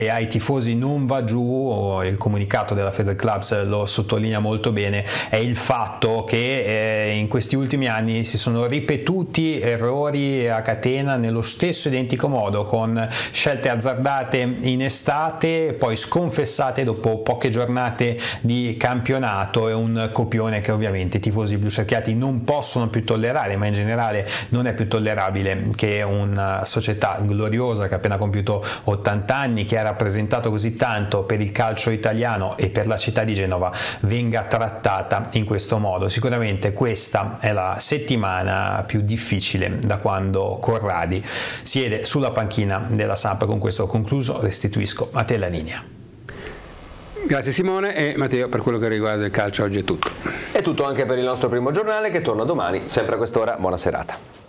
e ai tifosi non va giù, il comunicato della Federal Clubs lo sottolinea molto bene, è il fatto che in questi ultimi anni si sono ripetuti errori a catena nello stesso identico modo, con scelte azzardate in estate poi sconfessate dopo poche giornate di campionato. È un copione che ovviamente i tifosi blucerchiati non possono più tollerare, ma in generale non è più tollerabile che una società gloriosa che ha appena compiuto 80 anni, che ha rappresentato così tanto per il calcio italiano e per la città di Genova, venga trattata in questo modo. Sicuramente questa è la settimana più difficile da quando Corradi siede sulla panchina della Samp. Con questo concluso, restituisco a te la linea. Grazie Simone. E Matteo, per quello che riguarda il calcio oggi è tutto. È tutto anche per il nostro primo giornale, che torna domani sempre a quest'ora. Buona serata.